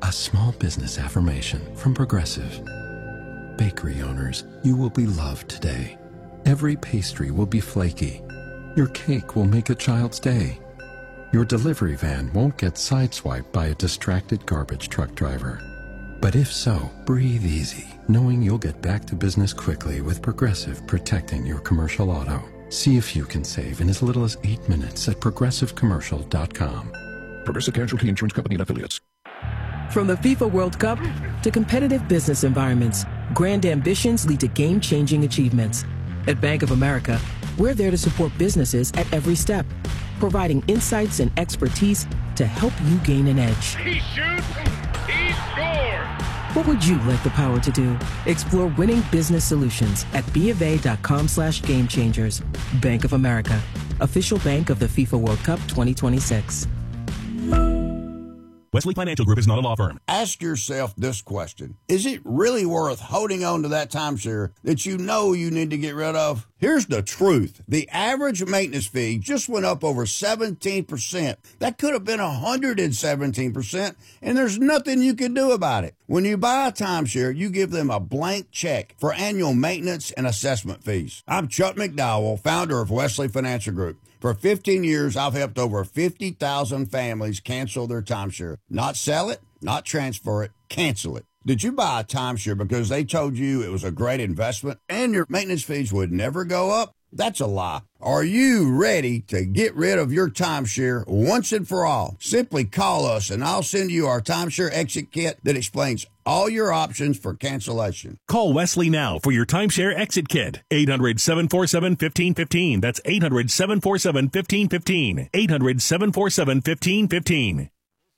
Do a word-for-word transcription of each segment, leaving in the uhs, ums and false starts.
A small business affirmation from Progressive. Bakery owners, you will be loved today. Every pastry will be flaky. Your cake will make a child's day. Your delivery van won't get sideswiped by a distracted garbage truck driver. But if so, breathe easy, knowing you'll get back to business quickly with Progressive protecting your commercial auto. See if you can save in as little as eight minutes at progressive commercial dot com. Progressive Casualty Insurance Company and Affiliates. From the FIFA World Cup to competitive business environments, grand ambitions lead to game-changing achievements. At Bank of America, we're there to support businesses at every step, providing insights and expertise to help you gain an edge. He shoots, he scores! What would you like the power to do? Explore winning business solutions at BofA.com slash game changers. Bank of America, official bank of the FIFA World Cup twenty twenty-six. Wesley Financial Group is not a law firm. Ask yourself this question. Is it really worth holding on to that timeshare that you know you need to get rid of? Here's the truth. The average maintenance fee just went up over seventeen percent. That could have been one hundred seventeen percent, and there's nothing you can do about it. When you buy a timeshare, you give them a blank check for annual maintenance and assessment fees. I'm Chuck McDowell, founder of Wesley Financial Group. For fifteen years, I've helped over fifty thousand families cancel their timeshare. Not sell it, not transfer it, cancel it. Did you buy a timeshare because they told you it was a great investment and your maintenance fees would never go up? That's a lie. Are you ready to get rid of your timeshare once and for all? Simply call us and I'll send you our timeshare exit kit that explains all your options for cancellation. Call Wesley now for your timeshare exit kit. eight hundred, seven four seven, one five one five. That's eight hundred, seven four seven, one five one five. eight hundred, seven four seven, one five one five.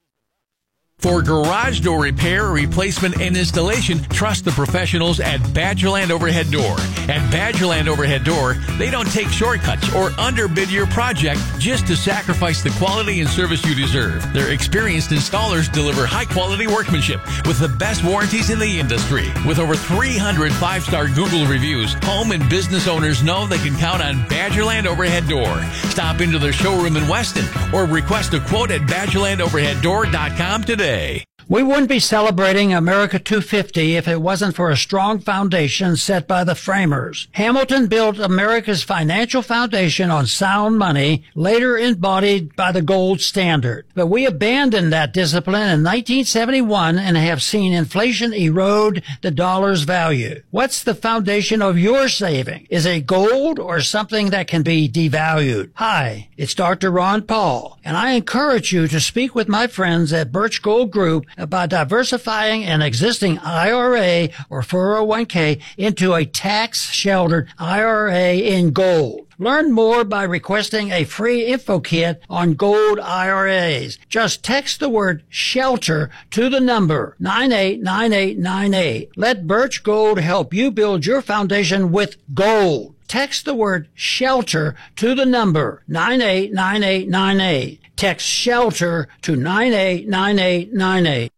For garage door repair, replacement, and installation, trust the professionals at Badgerland Overhead Door. At Badgerland Overhead Door, they don't take shortcuts or underbid your project just to sacrifice the quality and service you deserve. Their experienced installers deliver high-quality workmanship with the best warranties in the industry. With over three hundred five-star Google reviews, home and business owners know they can count on Badgerland Overhead Door. Stop into their showroom in Weston or request a quote at badgerland overhead door dot com today. We wouldn't be celebrating America two fifty if it wasn't for a strong foundation set by the framers. Hamilton built America's financial foundation on sound money, later embodied by the gold standard. But we abandoned that discipline in nineteen seventy-one and have seen inflation erode the dollar's value. What's the foundation of your saving? Is it gold or something that can be devalued? Hi, it's Doctor Ron Paul, and I encourage you to speak with my friends at Birch Gold Group about diversifying an existing I R A or four oh one k into a tax-sheltered I R A in gold. Learn more by requesting a free info kit on gold I R As. Just text the word SHELTER to the number nine eight nine eight nine eight. Let Birch Gold help you build your foundation with gold. Text the word SHELTER to the number nine eight nine eight nine eight. Text SHELTER to nine eight nine eight nine eight.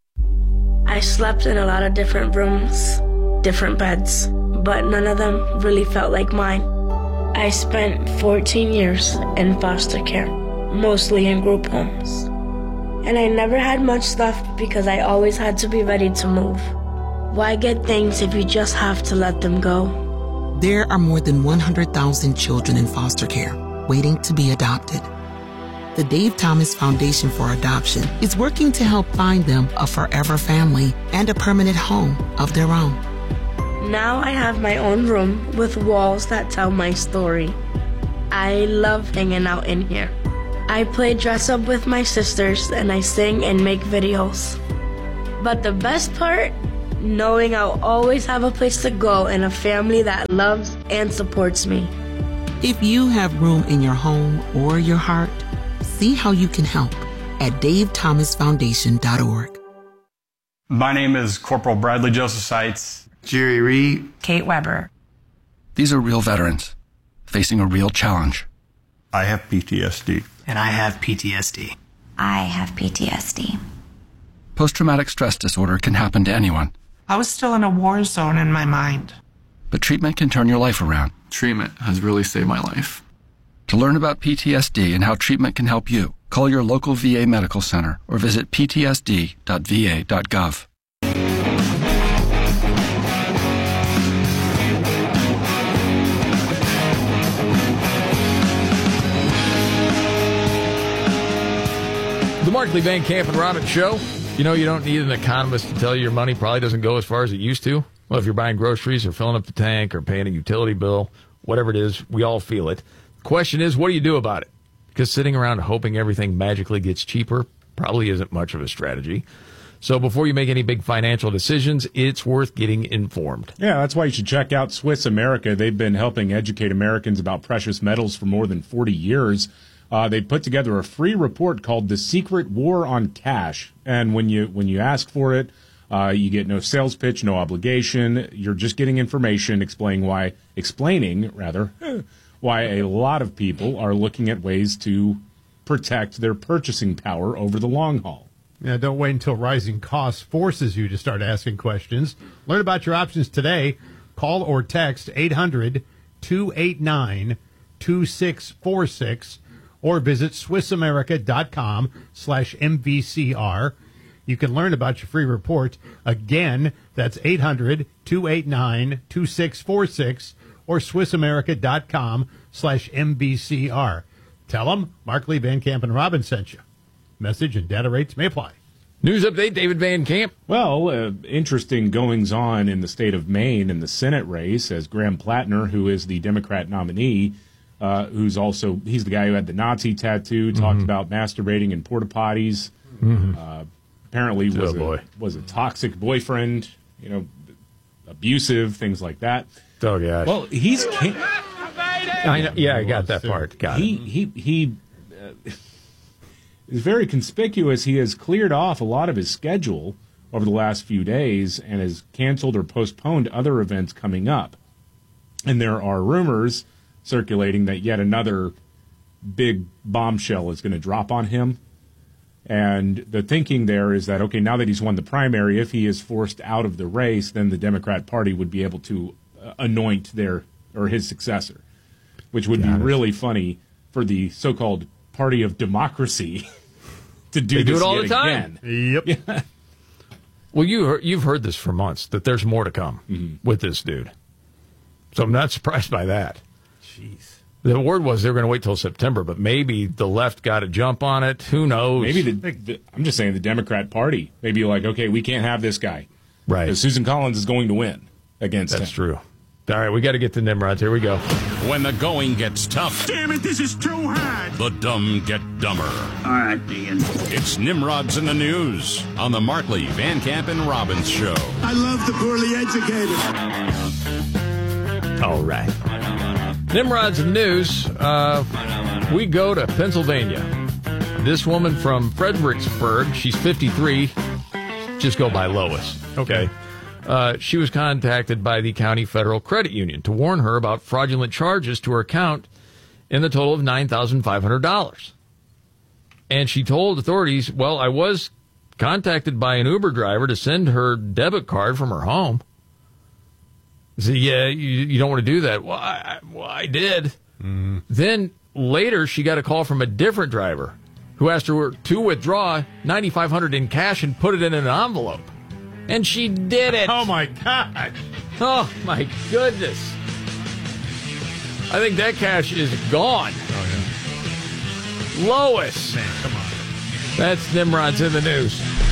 I slept in a lot of different rooms, different beds, but none of them really felt like mine. I spent fourteen years in foster care, mostly in group homes. And I never had much left because I always had to be ready to move. Why get things if you just have to let them go? There are more than one hundred thousand children in foster care waiting to be adopted. The Dave Thomas Foundation for Adoption is working to help find them a forever family and a permanent home of their own. Now I have my own room with walls that tell my story. I love hanging out in here. I play dress up with my sisters and I sing and make videos. But the best part? Knowing I'll always have a place to go and a family that loves and supports me. If you have room in your home or your heart, see how you can help at dave thomas foundation dot org. My name is Corporal Bradley Joseph Seitz. Jerry Reed. Kate Weber. These are real veterans facing a real challenge. I have P T S D. And I have P T S D. I have P T S D. Post-traumatic stress disorder can happen to anyone. I was still in a war zone in my mind. But treatment can turn your life around. Treatment has really saved my life. To learn about P T S D and how treatment can help you, call your local V A medical center or visit p t s d dot v a dot gov. The Markley, Van Camp, and Robbins Show. You know, you don't need an economist to tell you your money probably doesn't go as far as it used to. Well, if you're buying groceries or filling up the tank or paying a utility bill, whatever it is, we all feel it. The question is, what do you do about it? Because sitting around hoping everything magically gets cheaper probably isn't much of a strategy. So before you make any big financial decisions, it's worth getting informed. Yeah, that's why you should check out Swiss America. They've been helping educate Americans about precious metals for more than forty years. Uh, they put together a free report called The Secret War on Cash. And when you when you ask for it, uh, you get no sales pitch, no obligation. You're just getting information explaining why, explaining rather, why a lot of people are looking at ways to protect their purchasing power over the long haul. Yeah, don't wait until rising costs forces you to start asking questions. Learn about your options today. Call or text eight hundred, two eight nine, two six four six. Or visit swissamerica.com slash MVCR. You can learn about your free report. Again, that's eight hundred, two eight nine, two six four six or swissamerica.com slash MVCR. Tell them Markley, Van Camp, and Robbins sent you. Message and data rates may apply. News update, David Van Camp. Well, uh, interesting goings-on in the state of Maine in the Senate race as Graham Plattner, who is the Democrat nominee, Uh, who's also, he's the guy who had the Nazi tattoo, talked Mm-hmm. about masturbating in porta potties, Mm-hmm. uh, apparently was, Oh, a, boy. was a toxic boyfriend, you know, abusive, things like that. Oh, gosh. Well, he's, ca- I know, yeah, I got that part. Got he, it. he, he, uh, is very conspicuous. He has cleared off a lot of his schedule over the last few days and has canceled or postponed other events coming up. And there are rumors circulating that yet another big bombshell is going to drop on him. And the thinking there is that, okay, now that he's won the primary, if he is forced out of the race, then the Democrat Party would be able to uh, anoint their or his successor, which would Got be it. really funny for the so-called Party of Democracy to do They this do it all yet the time. again. Yep. Yeah. Well, you heard, you've heard this for months, that there's more to come Mm-hmm. with this dude. So I'm not surprised by that. Jeez. The word was they were going to wait till September, but maybe the left got a jump on it. Who knows? Maybe the, the I'm just saying the Democrat Party. Maybe like, okay, we can't have this guy. Right. Because Susan Collins is going to win against That's him. true. All right, we got to get to Nimrods. Here we go. When the going gets tough. Damn it, this is too hard. The dumb get dumber. All right, Dean. It's Nimrods in the News on the Markley, Van Camp, and Robbins Show. I love the poorly educated. All right. Nimrod's in the News. Uh, we go to Pennsylvania. This woman from Fredericksburg, she's fifty-three. Just go by Lois. Okay. Uh, she was contacted by the County Federal Credit Union to warn her about fraudulent charges to her account in the total of nine thousand five hundred dollars. And she told authorities, well, I was contacted by an Uber driver to send her debit card from her home. I said, yeah, you, you don't want to do that. Well, I, well, I did. Mm-hmm. Then later, she got a call from a different driver who asked her to withdraw nine thousand five hundred dollars in cash and put it in an envelope. And she did it. Oh, my God. Oh, my goodness. I think that cash is gone. Oh, yeah. Lois. Man, come on. That's Nimrod's in the News.